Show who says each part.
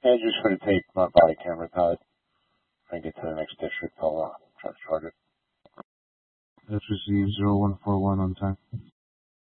Speaker 1: And just for the tape, my body camera pad. Try and get to the next district, I'll try to charge it.
Speaker 2: That's received 0141 on time.